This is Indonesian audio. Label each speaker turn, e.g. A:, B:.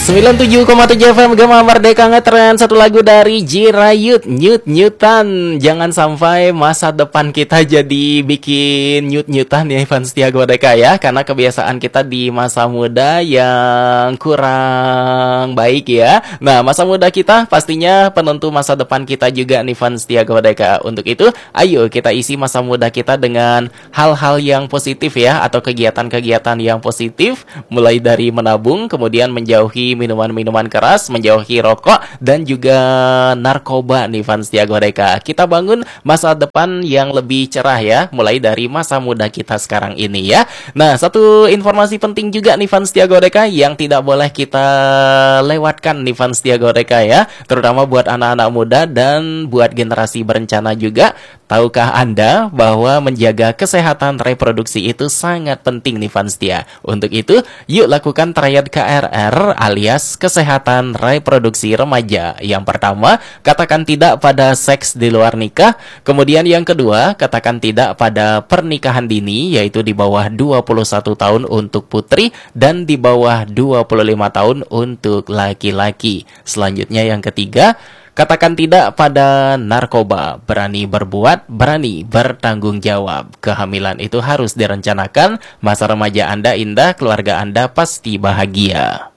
A: 97,7 FM Gema Merdeka ngetren. Satu lagu dari Jirayut, Nyut-nyutan. Jangan sampai masa depan kita jadi bikin nyut-nyutan ya Ivan Setiago Deka ya. Karena kebiasaan kita di masa muda yang kurang baik ya. Nah, masa muda kita pastinya penentu masa depan kita juga nih Ivan Setiago Deka. Untuk itu, ayo kita isi masa muda kita dengan hal-hal yang positif ya. Atau kegiatan-kegiatan yang positif. Mulai dari menabung, kemudian menjauhi minuman-minuman keras, menjauhi rokok dan juga narkoba nih fans Tiago Deka. Kita bangun masa depan yang lebih cerah ya, mulai dari masa muda kita sekarang ini ya. Nah, satu informasi penting juga nih fans Tiago Deka yang tidak boleh kita lewatkan nih fans Tiago Deka ya, terutama buat anak-anak muda dan buat generasi berencana juga. Tahukah Anda bahwa menjaga kesehatan reproduksi itu sangat penting nih fans Tia. Untuk itu, yuk lakukan triad KRR alias kesehatan reproduksi remaja. Yang pertama, katakan tidak pada seks di luar nikah. Kemudian yang kedua, katakan tidak pada pernikahan dini, yaitu di bawah 21 tahun untuk putri dan di bawah 25 tahun untuk laki-laki. Selanjutnya yang ketiga, katakan tidak pada narkoba. Berani berbuat, berani bertanggung jawab. Kehamilan itu harus direncanakan. Masa remaja Anda indah, keluarga Anda pasti bahagia.